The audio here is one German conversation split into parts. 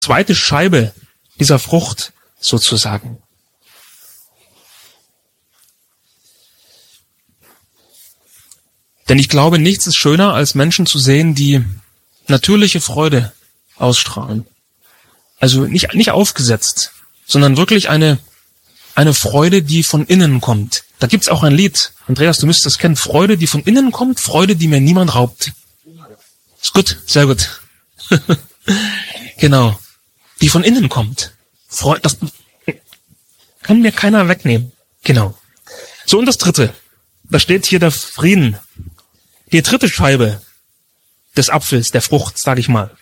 zweite Scheibe dieser Frucht sozusagen. Denn ich glaube, nichts ist schöner, als Menschen zu sehen, die natürliche Freude ausstrahlen. Also nicht aufgesetzt, sondern wirklich eine Freude, die von innen kommt. Da gibt's auch ein Lied, Andreas, du müsstest es kennen, Freude, die von innen kommt, Freude, die mir niemand raubt. Ist gut, sehr gut. Genau, die von innen kommt. Freude, das kann mir keiner wegnehmen. Genau. So, und das dritte, da steht hier der Frieden. Die dritte Scheibe des Apfels, der Frucht, sag ich mal.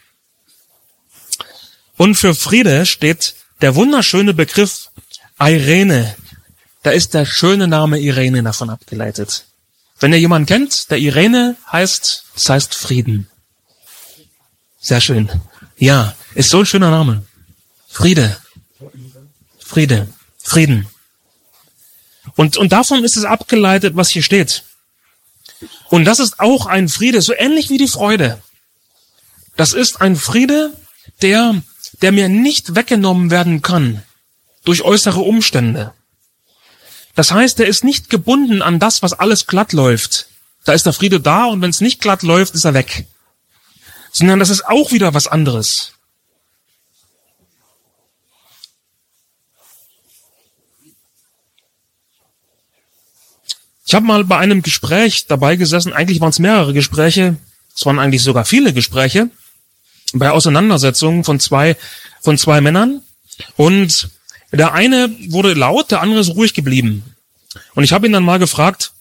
Und für Friede steht der wunderschöne Begriff Irene. Da ist der schöne Name Irene davon abgeleitet. Wenn ihr jemanden kennt, der Irene heißt, das heißt Frieden. Sehr schön. Ja, ist so ein schöner Name. Friede. Friede. Frieden. Und davon ist es abgeleitet, was hier steht. Und das ist auch ein Friede, so ähnlich wie die Freude. Das ist ein Friede, der mir nicht weggenommen werden kann durch äußere Umstände. Das heißt, der ist nicht gebunden an das, was alles glatt läuft. Da ist der Friede da und wenn es nicht glatt läuft, ist er weg. Sondern das ist auch wieder was anderes. Ich habe mal bei einem Gespräch dabei gesessen, eigentlich waren es mehrere Gespräche, es waren eigentlich sogar viele Gespräche, bei Auseinandersetzungen von zwei Männern. Und der eine wurde laut, der andere ist ruhig geblieben. Und ich habe ihn dann mal gefragt,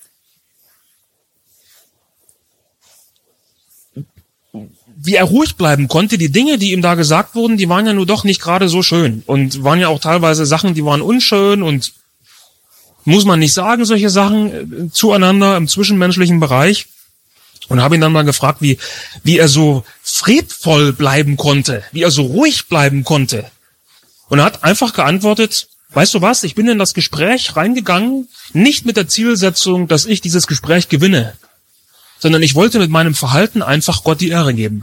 wie er ruhig bleiben konnte. Die Dinge, die ihm da gesagt wurden, die waren ja nur doch nicht gerade so schön. Und waren ja auch teilweise Sachen, die waren unschön und muss man nicht sagen, solche Sachen zueinander im zwischenmenschlichen Bereich. Und habe ihn dann mal gefragt, wie er so friedvoll bleiben konnte, wie er so ruhig bleiben konnte. Und er hat einfach geantwortet, weißt du was, ich bin in das Gespräch reingegangen, nicht mit der Zielsetzung, dass ich dieses Gespräch gewinne, sondern ich wollte mit meinem Verhalten einfach Gott die Ehre geben.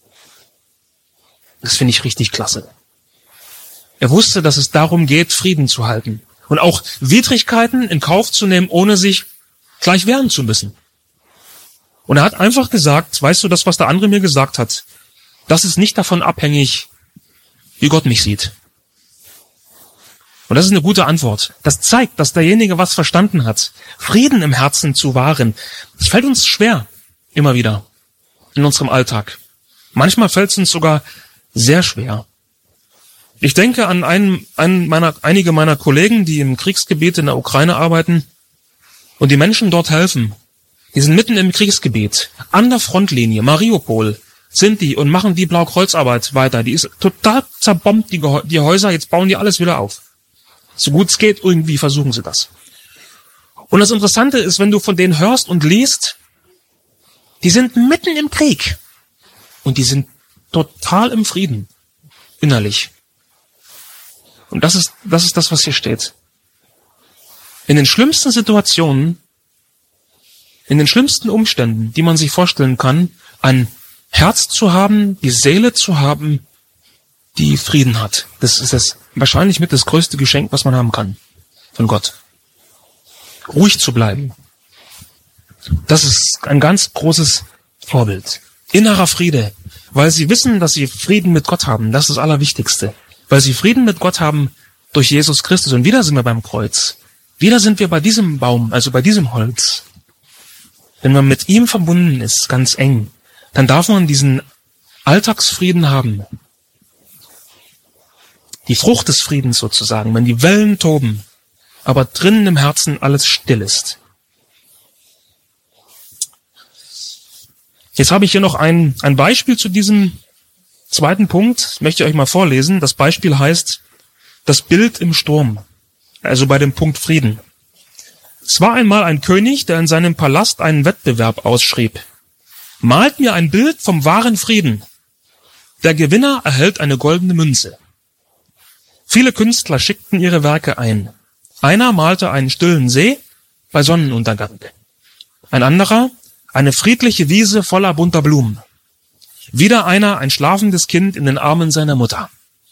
Das finde ich richtig klasse. Er wusste, dass es darum geht, Frieden zu halten und auch Widrigkeiten in Kauf zu nehmen, ohne sich gleich wehren zu müssen. Und er hat einfach gesagt, weißt du, das, was der andere mir gesagt hat, das ist nicht davon abhängig, wie Gott mich sieht. Und das ist eine gute Antwort. Das zeigt, dass derjenige was verstanden hat, Frieden im Herzen zu wahren. Das fällt uns schwer, immer wieder, in unserem Alltag. Manchmal fällt es uns sogar sehr schwer. Ich denke an einige meiner Kollegen, die im Kriegsgebiet in der Ukraine arbeiten und die Menschen dort helfen. Die sind mitten im Kriegsgebiet, an der Frontlinie, Mariupol sind die und machen die Blaukreuzarbeit weiter. Die ist total zerbombt, die Häuser, jetzt bauen die alles wieder auf. So gut es geht, irgendwie versuchen sie das. Und das Interessante ist, wenn du von denen hörst und liest, die sind mitten im Krieg und die sind total im Frieden, innerlich. Und das ist das, was hier steht. In den schlimmsten Situationen, in den schlimmsten Umständen, die man sich vorstellen kann, ein Herz zu haben, die Seele zu haben, die Frieden hat. Das ist das wahrscheinlich mit das größte Geschenk, was man haben kann von Gott. Ruhig zu bleiben. Das ist ein ganz großes Vorbild. Innerer Friede, weil sie wissen, dass sie Frieden mit Gott haben. Das ist das Allerwichtigste. Weil sie Frieden mit Gott haben durch Jesus Christus. Und wieder sind wir beim Kreuz. Wieder sind wir bei diesem Baum, also bei diesem Holz. Wenn man mit ihm verbunden ist, ganz eng, dann darf man diesen Alltagsfrieden haben. Die Frucht des Friedens sozusagen, wenn die Wellen toben, aber drinnen im Herzen alles still ist. Jetzt habe ich hier noch ein Beispiel zu diesem zweiten Punkt, das möchte ich euch mal vorlesen. Das Beispiel heißt, das Bild im Sturm, also bei dem Punkt Frieden. Es war einmal ein König, der in seinem Palast einen Wettbewerb ausschrieb. Malt mir ein Bild vom wahren Frieden. Der Gewinner erhält eine goldene Münze. Viele Künstler schickten ihre Werke ein. Einer malte einen stillen See bei Sonnenuntergang. Ein anderer eine friedliche Wiese voller bunter Blumen. Wieder einer ein schlafendes Kind in den Armen seiner Mutter.